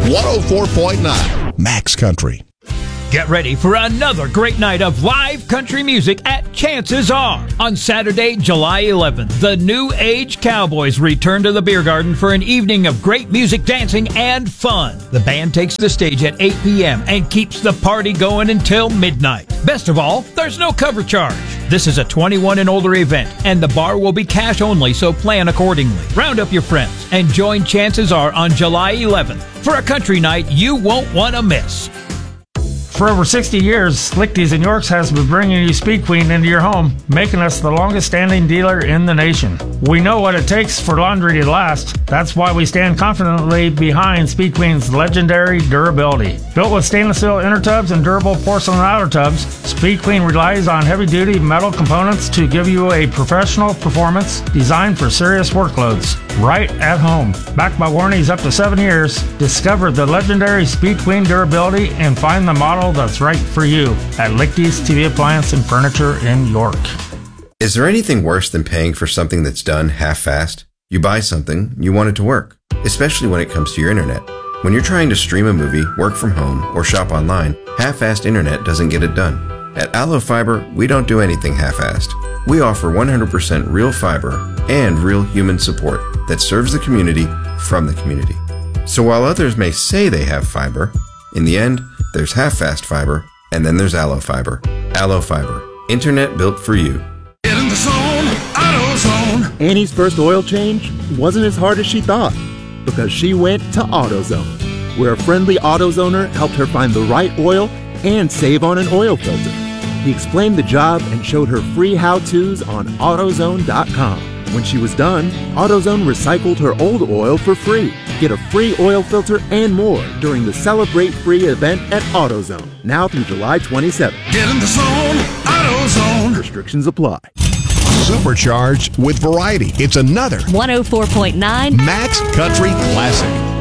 104.9 Max Country. Get ready for another great night of live country music at Chances Are. On Saturday, July 11th, the New Age Cowboys return to the Beer Garden for an evening of great music, dancing, and fun. The band takes the stage at 8 p.m. and keeps the party going until midnight. Best of all, there's no cover charge. This is a 21 and older event, and the bar will be cash only, so plan accordingly. Round up your friends and join Chances Are on July 11th for a country night you won't want to miss. For over 60 years, Lichty's in Yorks has been bringing you Speed Queen into your home, making us the longest standing dealer in the nation. We know what it takes for laundry to last. That's why we stand confidently behind Speed Queen's legendary durability. Built with stainless steel inner tubs and durable porcelain outer tubs, Speed Queen relies on heavy-duty metal components to give you a professional performance designed for serious workloads. Right at home. Backed by warranties up to 7 years, discover the legendary Speed Queen durability and find the model that's right for you at Lichty's TV Appliance and Furniture in York. Is there anything worse than paying for something that's done half-assed? You buy something, you want it to work, especially when it comes to your internet. When you're trying to stream a movie, work from home, or shop online, half-assed internet doesn't get it done. At Allo Fiber, we don't do anything half-assed. We offer 100% real fiber and real human support that serves the community from the community. So while others may say they have fiber, in the end, there's half-fast fiber, and then there's Allo Fiber. Allo Fiber, internet built for you. Get in the zone, AutoZone. Annie's first oil change wasn't as hard as she thought because she went to AutoZone, where a friendly AutoZoner helped her find the right oil and save on an oil filter. He explained the job and showed her free how-tos on AutoZone.com. When she was done, AutoZone recycled her old oil for free. Get a free oil filter and more during the Celebrate Free event at AutoZone, now through July 27th. Get in the zone, AutoZone. Restrictions apply. Supercharged with variety. It's another 104.9 Max Country Classic.